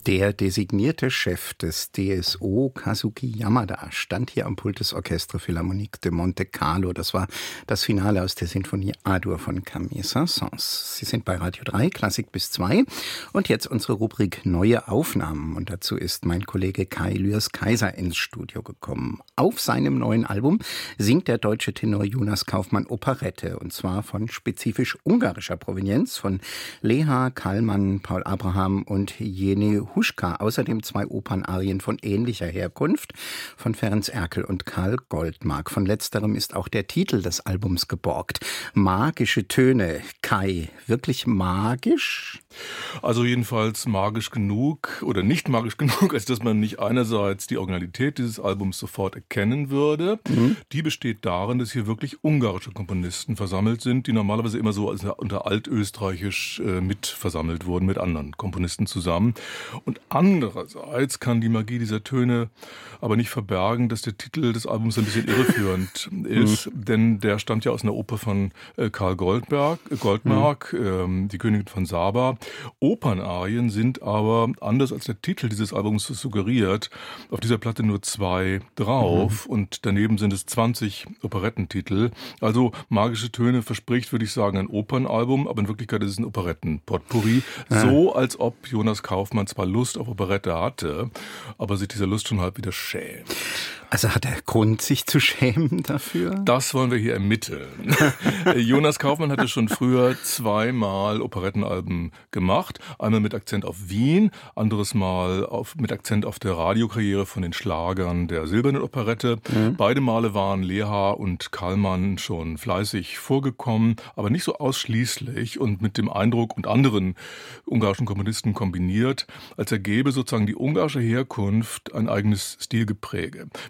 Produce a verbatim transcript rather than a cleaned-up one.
Der designierte Chef des D S O, Kazuki Yamada, stand hier am Pult des Orchestre Philharmonique de Monte Carlo. Das war das Finale aus der Sinfonie A-Dur von Camille Saint-Saëns. Sie sind bei Radio drei, Klassik bis zwei. Und jetzt unsere Rubrik Neue Aufnahmen. Und dazu ist mein Kollege Kai Lührs-Kaiser ins Studio gekommen. Auf seinem neuen Album singt der deutsche Tenor Jonas Kaufmann Operette. Und zwar von spezifisch ungarischer Provenienz, von Leha, Kallmann, Paul Abraham und Jene Huschka, außerdem zwei Opernarien von ähnlicher Herkunft, von Ferenc Erkel und Karl Goldmark. Von letzterem ist auch der Titel des Albums geborgt. Magische Töne. Kai, wirklich magisch? Also jedenfalls magisch genug oder nicht magisch genug, als dass man nicht einerseits die Originalität dieses Albums sofort erkennen würde. Mhm. Die besteht darin, dass hier wirklich ungarische Komponisten versammelt sind, die normalerweise immer so unter Altösterreichisch äh, mit versammelt wurden, mit anderen Komponisten zusammen. Und andererseits kann die Magie dieser Töne aber nicht verbergen, dass der Titel des Albums ein bisschen irreführend ist, mhm. denn der stammt ja aus einer Oper von äh, Karl Goldberg, äh, Goldmark, mhm. ähm, die Königin von Saba. Opernarien sind aber, anders als der Titel dieses Albums suggeriert, auf dieser Platte nur zwei drauf, mhm. und daneben sind es zwanzig Operettentitel. Also Magische Töne verspricht, würde ich sagen, ein Opernalbum, aber in Wirklichkeit ist es ein Operetten-Potpourri. Ja. So, als ob Jonas Kaufmann zwar Lust auf Operette hatte, aber sich dieser Lust schon halb wieder schämt. Also hat er Grund, sich zu schämen dafür? Das wollen wir hier ermitteln. Jonas Kaufmann hatte schon früher zweimal Operettenalben gemacht. Einmal mit Akzent auf Wien, anderes Mal auf, mit Akzent auf der Radiokarriere von den Schlagern der Silbernen Operette. Mhm. Beide Male waren Leha und Kallmann schon fleißig vorgekommen, aber nicht so ausschließlich und mit dem Eindruck und anderen ungarischen Komponisten kombiniert, als ergebe sozusagen die ungarische Herkunft ein eigenes Stilgepräge.